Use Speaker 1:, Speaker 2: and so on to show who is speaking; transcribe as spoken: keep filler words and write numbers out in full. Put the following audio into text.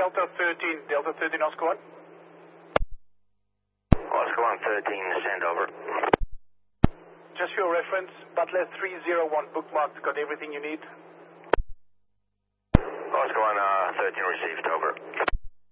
Speaker 1: Delta thirteen. Delta thirteen, Oscar one.
Speaker 2: Oscar one thirteen, send over.
Speaker 1: Just for your reference, Butler three zero one bookmarked. Got everything you need?
Speaker 2: Oscar one uh, thirteen received, over.